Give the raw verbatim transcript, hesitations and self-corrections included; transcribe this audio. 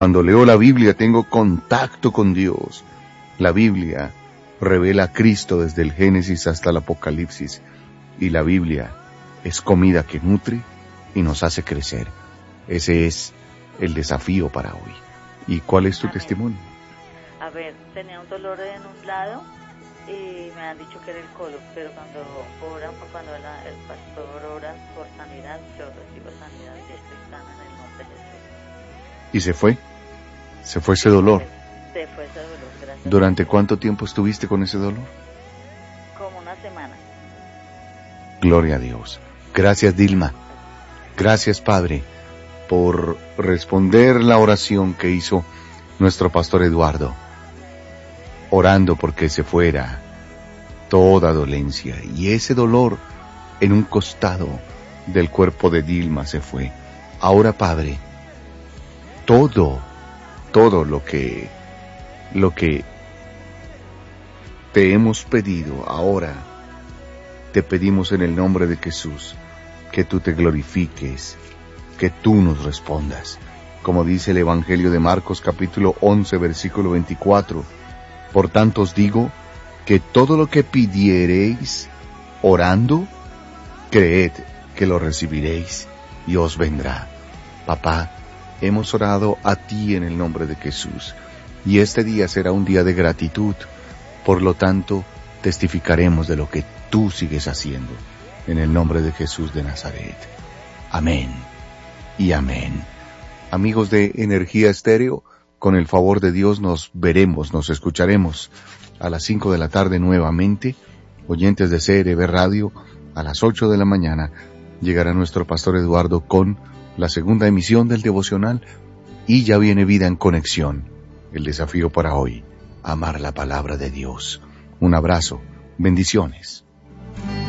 Cuando leo la Biblia tengo contacto con Dios. La Biblia revela a Cristo desde el Génesis hasta el Apocalipsis. Y la Biblia es comida que nutre y nos hace crecer. Ese es el desafío para hoy. ¿Y cuál es tu Amén. testimonio? A ver, tenía un dolor en un lado y me han dicho que era el colon, pero cuando oran, cuando la, el pastor ora por sanidad, yo recibo sanidad y estoy sana en el nombre de Jesús. ¿Y se fue? ¿Se fue ese dolor? Se fue ese dolor, gracias. ¿Durante cuánto tiempo estuviste con ese dolor? Como una semana. Gloria a Dios. Gracias, Dilma. Gracias, Padre, por responder la oración que hizo nuestro pastor Eduardo, orando porque se fuera toda dolencia. Y ese dolor en un costado del cuerpo de Dilma se fue. Ahora, Padre, todo, todo lo que, lo que te hemos pedido, ahora te pedimos en el nombre de Jesús, que tú te glorifiques, que tú nos respondas. Como dice el Evangelio de Marcos capítulo once versículo veinticuatro, por tanto os digo que todo lo que pidiereis orando, creed que lo recibiréis y os vendrá. Papá, hemos orado a ti en el nombre de Jesús y este día será un día de gratitud. Por lo tanto, testificaremos de lo que tú sigues haciendo en el nombre de Jesús de Nazaret. Amén y amén. Amigos de Energía Estéreo, con el favor de Dios nos veremos, nos escucharemos a las cinco de la tarde nuevamente. Oyentes de C R B Radio, a las ocho de la mañana llegará nuestro pastor Eduardo con la segunda emisión del devocional y ya viene Vida en Conexión. El desafío para hoy, amar la palabra de Dios. Un abrazo, bendiciones.